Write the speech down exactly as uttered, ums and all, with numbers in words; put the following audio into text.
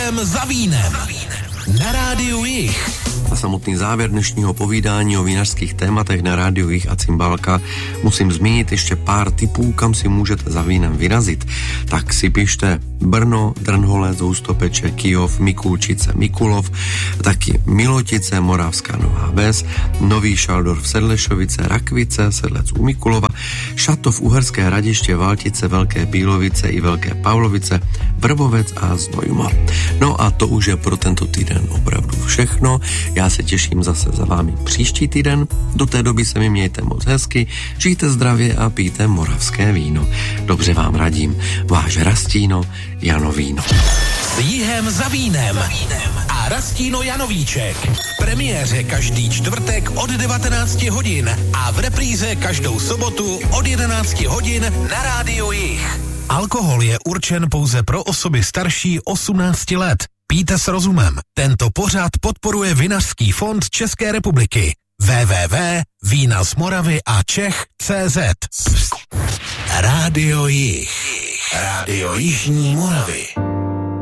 Jihem za vínem. Na Rádiu Jih. Na samotný závěr dnešního povídání o vinařských tématech na Rádiu Jih a Cymbálka musím zmínit ještě pár tipů, kam si můžete za vínem vyrazit. Tak si pište Brno, Drnholec, Hustopeče, Kyjov, Mikulčice, Mikulov, taky Milotice, Moravská Nová Ves, Nový Šaldorf, Sedlešovice, Rakvice, Sedlec u Mikulova, Šatov, Uherské Hradiště, Valtice, Velké Bílovice i Velké Pavlovice, Vrbovec a Znojmo. No a to už je pro tento týden opravdu všechno. Já se těším zase za vámi příští týden. Do té doby se mi mějte moc hezky, žijte zdravě a pijte moravské víno. Dobře vám radím. Váš Rastíno Janovíno. S Jihem za vínem a Rastíno Janovíček. V premiéře každý čtvrtek od devatenácti hodin a v repríze každou sobotu od jedenácti hodin na Rádiu Jih. Alkohol je určen pouze pro osoby starší osmnácti let. Pijte s rozumem. Tento pořad podporuje Vinařský fond České republiky. w w w tečka vína z Moravy a Čech tečka cé zet. Rádio Jih. Rádio Jižní Moravy.